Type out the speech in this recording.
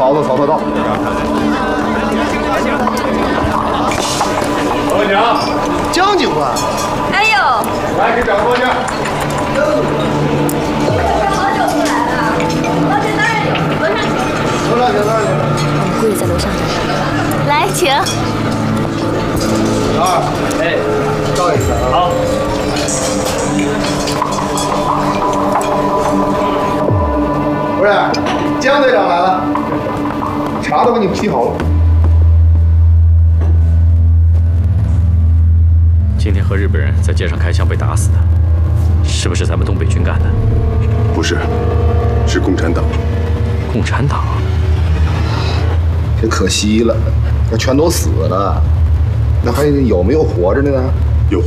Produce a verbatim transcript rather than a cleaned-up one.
嫂子嫂子到。老娘，将军官。 哎呦， 来给长坐下。 好久不来了，老姐当然有，楼上请。 楼上请，楼上请。 姑爷在楼上呢。来，请。 老二，哎，照一下啊。好。 不是，江队长来了，茶都给你沏好了。 今天和日本人在街上开枪被打死的，是不是咱们东北军干的？ 不是，是共产党。 共产党？ 真可惜了，那全都死了，那还有没有活着的呢？